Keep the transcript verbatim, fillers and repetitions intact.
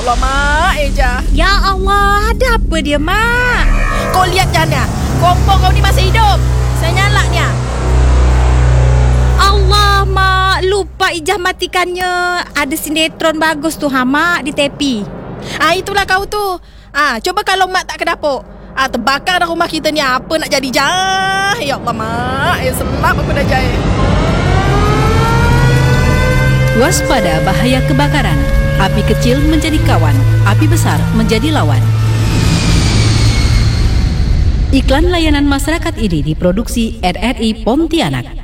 Allah, Mak, Eja. Ya Allah, ada apa dia, Mak? Kau lihat Jana, kompor kau ni masih hidup. Saya nyala ni. Allah, Mak, lupa Ijah matikannya. Ada sinetron bagus tu, ha, Mak, di tepi. Ah, itulah kau tu. Ah, coba kalau Mak tak ke dapur. Ah, terbakar dah rumah kita ni. Apa nak jadi, Jah? Ya Allah, Mak. Eh, selap aku dah jahit. Waspada bahaya kebakaran. Api kecil menjadi kawan, api besar menjadi lawan. Iklan layanan masyarakat ini diproduksi R R I Pontianak.